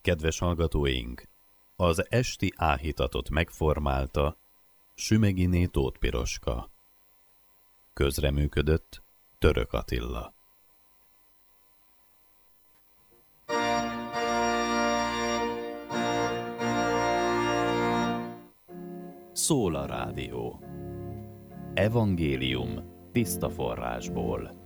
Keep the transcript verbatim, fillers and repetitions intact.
Kedves hallgatóink, az esti áhítatot megformálta Sümeginé Tóth Piroska. Közreműködött Török Attila. Szól a rádió. Evangélium tiszta forrásból.